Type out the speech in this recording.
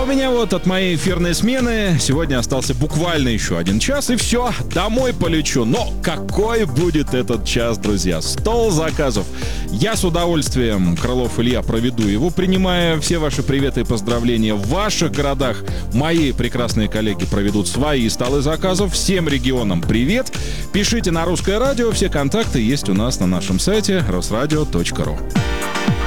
у меня вот от моей эфирной смены сегодня остался буквально еще 1 час, и все, домой полечу. Но какой будет этот час, друзья? Стол заказов. Я с удовольствием, Крылов Илья, проведу его, принимая все ваши приветы и поздравления. В ваших городах мои прекрасные коллеги проведут свои столы заказов. Всем регионам привет. Пишите на Русское радио, все контакты есть у нас на нашем сайте rosradio.ru.